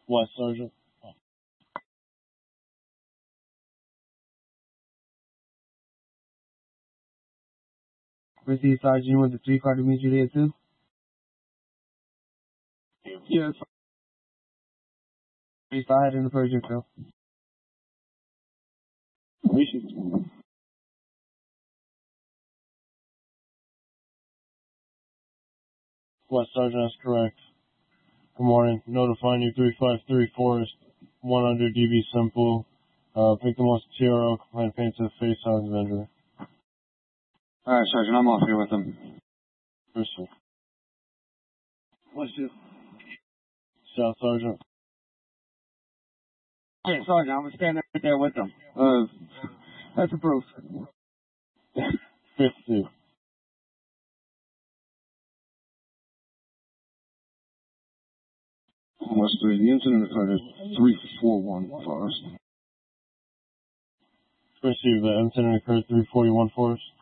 West Sergeant. Receive Sergeant, you want the 3 car to meet you there too? Yes. Please go ahead and approach yourself. West Sergeant, that's correct. Good morning. Notifying you 353 Forest, 100 DB Simple. Victim wants a TRO, complaint pain to the face, signs of injury. Alright, Sergeant, I'm off here with him. Yes, sir. What's your? South Sergeant. Hey, Sergeant, I'm gonna stand right there with them. That's approved. 50. West 3, the incident occurred at 341 Forest. Receive the incident occurred 341 Forest.